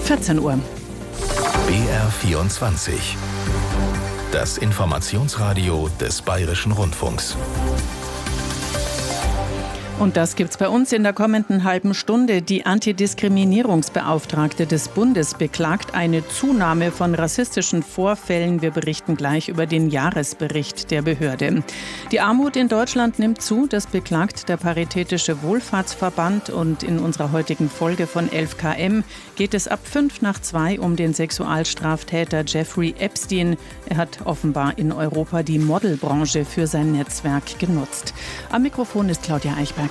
14 Uhr. BR24. Das Informationsradio des Bayerischen Rundfunks. Und das gibt's bei uns in der kommenden halben Stunde. Die Antidiskriminierungsbeauftragte des Bundes beklagt eine Zunahme von rassistischen Vorfällen. Wir berichten gleich über den Jahresbericht der Behörde. Die Armut in Deutschland nimmt zu, das beklagt der Paritätische Wohlfahrtsverband. Und in unserer heutigen Folge von 11KM geht es ab 1:55 um den Sexualstraftäter Jeffrey Epstein. Er hat offenbar in Europa die Modelbranche für sein Netzwerk genutzt. Am Mikrofon ist Claudia Eichberger.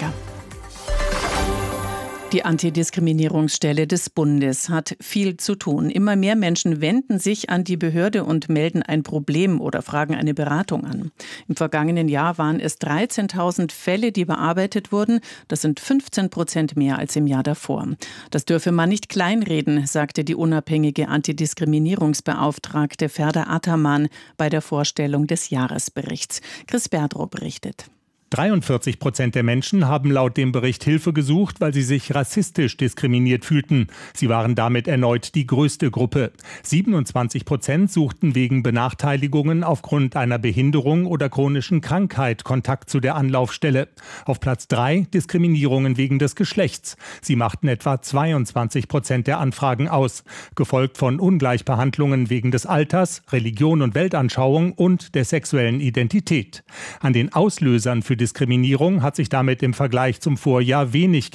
Die Antidiskriminierungsstelle des Bundes hat viel zu tun. Immer mehr Menschen wenden sich an die Behörde und melden ein Problem oder fragen eine Beratung an. Im vergangenen Jahr waren es 13.000 Fälle, die bearbeitet wurden. Das sind 15% mehr als im Jahr davor. Das dürfe man nicht kleinreden, sagte die unabhängige Antidiskriminierungsbeauftragte Ferda Ataman bei der Vorstellung des Jahresberichts. Chris Berdrow berichtet. 43% der Menschen haben laut dem Bericht Hilfe gesucht, weil sie sich rassistisch diskriminiert fühlten. Sie waren damit erneut die größte Gruppe. 27% suchten wegen Benachteiligungen aufgrund einer Behinderung oder chronischen Krankheit Kontakt zu der Anlaufstelle. Auf Platz 3 Diskriminierungen wegen des Geschlechts. Sie machten etwa 22% der Anfragen aus, gefolgt von Ungleichbehandlungen wegen des Alters, Religion und Weltanschauung und der sexuellen Identität. An den Auslösern für Diskriminierung hat sich damit im Vergleich zum Vorjahr wenig